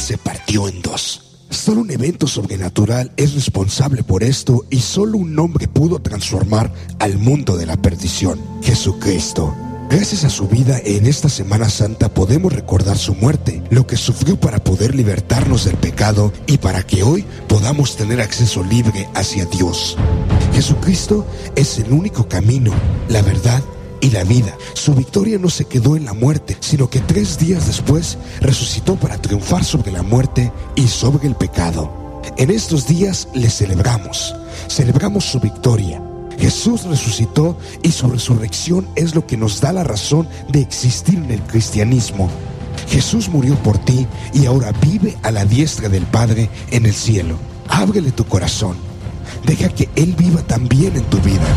se partió en dos. Solo un evento sobrenatural es responsable por esto y solo un hombre pudo transformar al mundo de la perdición: Jesucristo. Gracias a su vida, en esta Semana Santa podemos recordar su muerte, lo que sufrió para poder libertarnos del pecado y para que hoy podamos tener acceso libre hacia Dios. Jesucristo es el único camino, la verdad y la vida. Su victoria no se quedó en la muerte, sino que 3 días después resucitó para triunfar sobre la muerte y sobre el pecado. En estos días le celebramos su victoria. Jesús resucitó y su resurrección es lo que nos da la razón de existir en el cristianismo. Jesús murió por ti y ahora vive a la diestra del Padre en el cielo. Ábrele tu corazón. Deja que Él viva también en tu vida.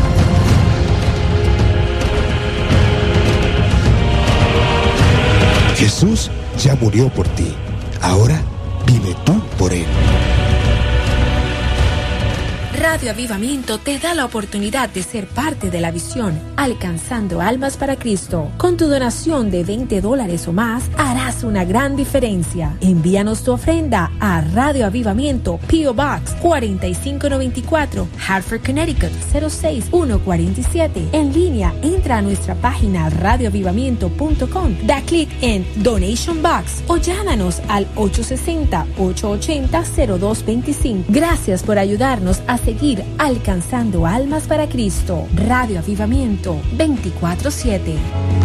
Jesús ya murió por ti. Ahora vive tú por Él. Radio Avivamiento te da la oportunidad de ser parte de la visión Alcanzando Almas para Cristo. Con tu donación de $20 o más, harás una gran diferencia. Envíanos tu ofrenda a Radio Avivamiento, P.O. Box 4594, Hartford, Connecticut 06147. En línea, entra a nuestra página radioavivamiento.com, da clic en Donation Box o llámanos al 860-880-0225. Gracias por ayudarnos a seguir alcanzando almas para Cristo. Radio Avivamiento 24/7.